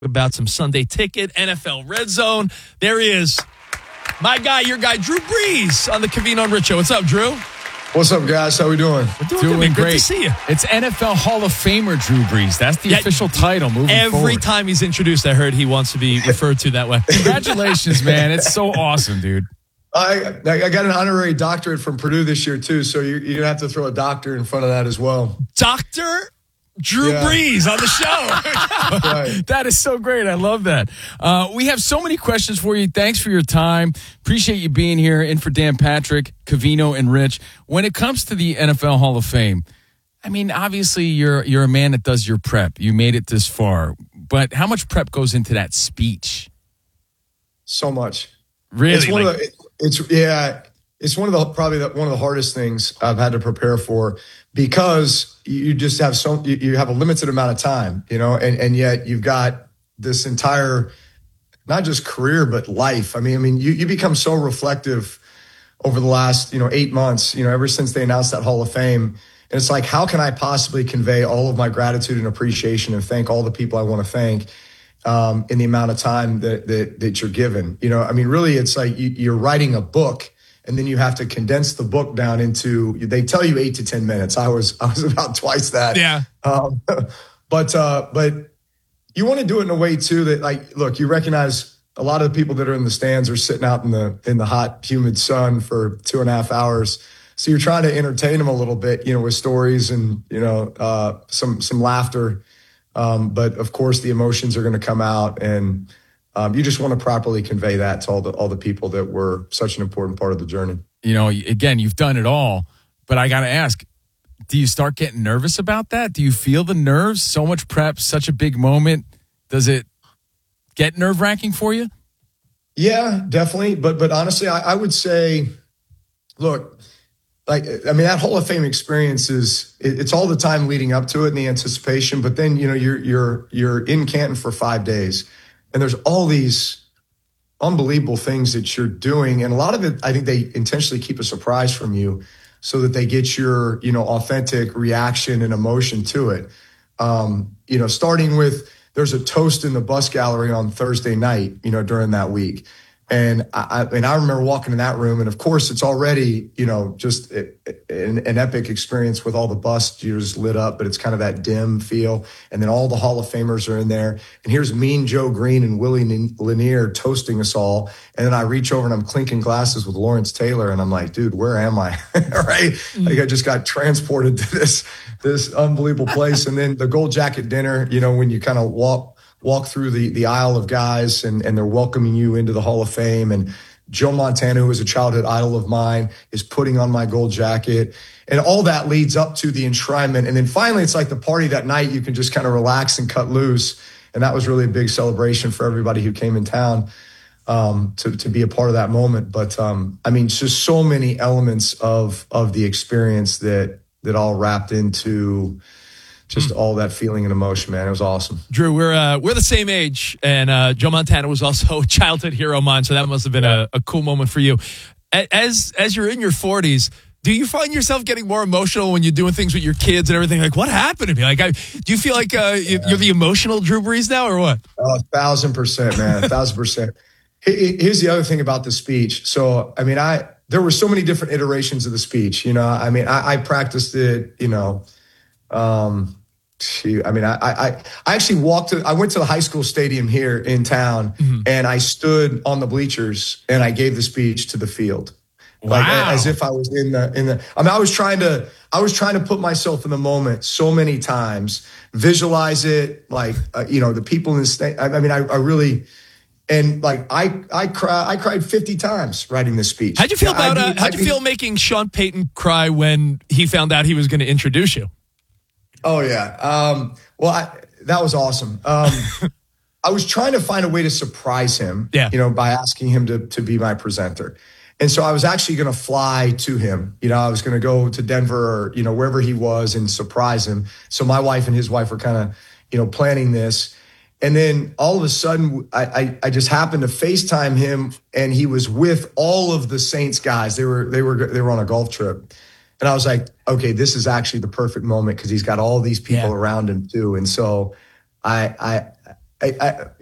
About some Sunday Ticket, NFL Red Zone. There he is. My guy, your guy, Drew Brees on the Covino and Rich Show. What's up, Drew? What's up, guys? How we doing? We're doing great. Good to see you. It's NFL Hall of Famer Drew Brees. That's the official title moving forward. Every time he's introduced, I heard he wants to be referred to that way. Congratulations, man. It's so awesome, dude. I got an honorary doctorate from Purdue this year, too, so you're going to have to throw a doctor in front of that as well. Dr. Drew Brees on the show. Right. That is so great. I love that. We have so many questions for you. Thanks for your time. Appreciate you being here. In for Dan Patrick, Covino, and Rich. When it comes to the NFL Hall of Fame, I mean, obviously you're a man that does your prep. You made it this far. But how much prep goes into that speech? So much. Really? It's one of the hardest things I've had to prepare for, because you just have you have a limited amount of time, and yet you've got this entire, not just career, but life. I mean, you become so reflective over the last, 8 months, ever since they announced that Hall of Fame. And it's like, how can I possibly convey all of my gratitude and appreciation and thank all the people I want to thank in the amount of time that you're given? Really, it's like you're writing a book, and then you have to condense the book down into, they tell you 8 to 10 minutes. I was about twice that. Yeah. But you want to do it in a way too that, like, look, you recognize a lot of the people that are in the stands are sitting out in the hot, humid sun for 2.5 hours. So you're trying to entertain them a little bit, with stories and, some laughter. But of course the emotions are going to come out, and you just want to properly convey that to all the people that were such an important part of the journey. Again, you've done it all, but I got to ask, do you start getting nervous about that? Do you feel the nerves? So much prep, such a big moment. Does it get nerve-wracking for you? Yeah, definitely. But honestly, I would say, look, that Hall of Fame experience it's all the time leading up to it and the anticipation. But then, you're in Canton for 5 days, and there's all these unbelievable things that you're doing. And a lot of it, I think they intentionally keep a surprise from you so that they get your, authentic reaction and emotion to it. Starting with, there's a toast in the bus gallery on Thursday night, during that week. And I remember walking in that room, and of course it's already, just an epic experience with all the busts just lit up, but it's kind of that dim feel. And then all the Hall of Famers are in there. And here's Mean Joe Green and Willie Lanier toasting us all. And then I reach over and I'm clinking glasses with Lawrence Taylor, and I'm like, dude, where am I? Right? Like, I just got transported to this unbelievable place. And then the Gold Jacket dinner, when you kind of walk through the aisle of guys, and they're welcoming you into the Hall of Fame. And Joe Montana, who was a childhood idol of mine, is putting on my gold jacket. And all that leads up to the enshrinement. And then finally, it's like the party that night. You can just kind of relax and cut loose. And that was really a big celebration for everybody who came in town to be a part of that moment. But it's just so many elements of the experience that all wrapped into just all that feeling and emotion, man. It was awesome. Drew, we're the same age, and Joe Montana was also a childhood hero of mine, so that must have been a cool moment for you. As you're in your 40s, do you find yourself getting more emotional when you're doing things with your kids and everything? Like, what happened to me? Like, do you feel like you're the emotional Drew Brees now, or what? Oh, 1,000%, man. 1,000%. Here's the other thing about the speech. So, there were so many different iterations of the speech. I practiced it, I actually I went to the high school stadium here in town, and I stood on the bleachers and I gave the speech to the field. Wow. Like, as if I was in the, I was trying to put myself in the moment so many times, visualize it, like, the people in the state. I really, and like, I cried 50 times writing this speech. How'd you feel how'd you feel making Sean Payton cry when he found out he was going to introduce you? Oh, yeah. That was awesome. I was trying to find a way to surprise him, by asking him to be my presenter. And so I was actually going to fly to him. I was going to go to Denver or, wherever he was and surprise him. So my wife and his wife were kind of, planning this. And then all of a sudden, I just happened to FaceTime him, and he was with all of the Saints guys. They were on a golf trip. And I was like, okay, this is actually the perfect moment, because he's got all these people around him too. And so I I